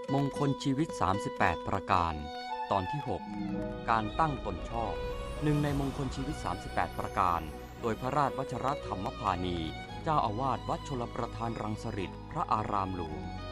มงคลชีวิต38ประการตอนที่6การตั้งตนชอบหนึ่งในมงคลชีวิต38ประการโดยพระราชวชรธรรมพานีเจ้าอาวาสวัดชลประทานรังสฤษพระอารามหลวง